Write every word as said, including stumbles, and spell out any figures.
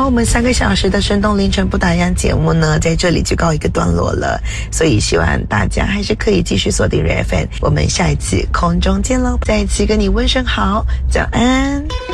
好，我们三个小时的生动凌晨不打烊节目呢，在这里就告一个段落了。所以希望大家还是可以继续锁定 R F M， 我们下一次空中见喽！再一次跟你问声好，早安。